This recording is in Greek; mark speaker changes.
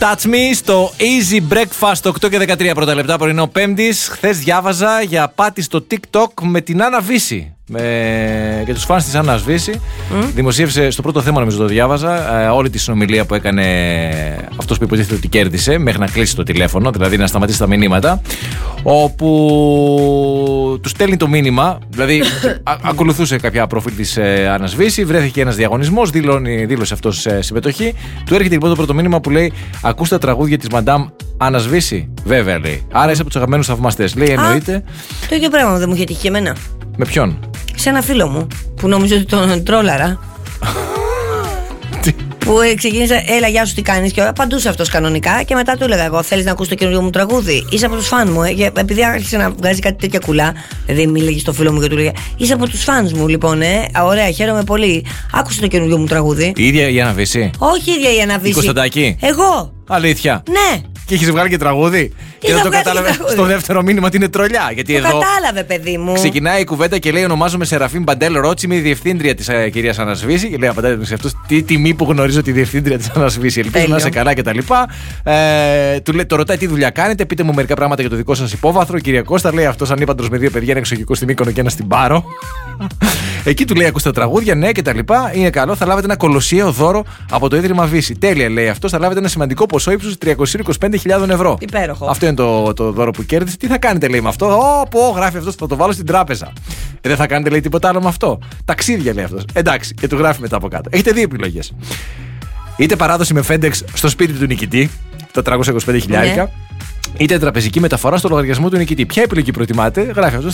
Speaker 1: Touch Me στο Easy Breakfast 8 και 13 πρώτα λεπτά πρωινό Πέμπτης. Χθες διάβαζα για πάτη στο TikTok με την Άννα Βύση. Και τους φανς της Άννας Βύση. Δημοσίευσε στο πρώτο θέμα, νομίζω το διάβαζα, όλη τη συνομιλία που έκανε αυτός που υποτίθεται ότι κέρδισε μέχρι να κλείσει το τηλέφωνο, δηλαδή να σταματήσει τα μηνύματα. Όπου του στέλνει το μήνυμα, δηλαδή ακολουθούσε κάποια προφίλ της Άννας Βύση, βρέθηκε ένας διαγωνισμός, δήλωσε αυτός συμμετοχή. Του έρχεται λοιπόν το πρώτο μήνυμα που λέει: ακούστε τα τραγούδια της Μαντάμ Άννας Βύση. Βέβαια λέει. Άρα είσαι από τους αγαπημένους θαυμαστές. Λέει εννοείται.
Speaker 2: Το ίδιο πράγμα δεν μου είχε τύχει και εμένα.
Speaker 1: Με ποιον?
Speaker 2: Σε ένα φίλο μου που νόμιζε ότι τον τρόλαρα. Που ξεκίνησα, έλα, γεια σου, τι κάνεις? Και απαντούσε αυτός κανονικά. Και μετά του έλεγα: εγώ, θέλεις να ακούσεις το καινούριο μου τραγούδι? Είσαι από τους φαν μου, επειδή άρχισε να βγάζει κάτι τέτοια κουλά. Δηλαδή, μίλαγε στο φίλο μου και του λέγε: είσαι από τους φαν μου, λοιπόν, ωραία, χαίρομαι πολύ. Άκουσε το καινούριο μου τραγούδι.
Speaker 1: Η ίδια η Άννα Βύση?
Speaker 2: Όχι η ίδια η Άννα Βύση.
Speaker 1: Η Κωνσταντάκη?
Speaker 2: Εγώ.
Speaker 1: Αλήθεια?
Speaker 2: Ναι.
Speaker 1: Και έχεις βγάλει και τραγούδι? Και δεν το κατάλαβε στο δεύτερο μήνυμα ότι είναι τρολιά. Γιατί
Speaker 2: το
Speaker 1: εδώ
Speaker 2: κατάλαβε, παιδί μου.
Speaker 1: Ξεκινάει η κουβέντα και λέει: ονομάζομαι Σεραφείμ Μπαντέλ Ρότσι, είμαι η διευθύντρια της κυρίας Άννας Βύση. Και λέει: απαντάτε σε αυτός, τι τιμή που γνωρίζω τη διευθύντρια της Άννας Βύση. Ελπίζω να είσαι καλά κτλ. Το ρωτάει τι δουλειά κάνετε, πείτε μου μερικά πράγματα για το δικό σας υπόβαθρο. Κύριε Κώστα, λέει αυτός ανήπαντρος με δύο παιδιά, είναι εξοχικό στην Μύκονο και ένα στην Πάρο. Εκεί του λέει: ακούστε τα τραγούδια, ναι κτλ. Είναι καλό, θα λάβετε ένα κολοσιαίο δώρο από το Ίδρυμα Βύση. Τέλεια, λέει αυτό, θα λάβετε ένα σημαντικό ποσό ύψους 325.000 ευρώ.
Speaker 2: Υπέροχο.
Speaker 1: Αυτό είναι το δώρο που κέρδισε. Τι θα κάνετε, λέει, με αυτό? Γράφει αυτό, θα το βάλω στην τράπεζα. Δεν θα κάνετε, λέει, τίποτα άλλο με αυτό? Ταξίδια, λέει αυτό. Εντάξει, και του γράφει μετά από κάτω. Έχετε δύο επιλογές. Είτε παράδοση με FedEx στο σπίτι του νικητή, τα 325.000, είτε τραπεζική μεταφορά στο λογαριασμό του νικητή. Ποια επιλογή προτιμάτε? Γράφει αυτό.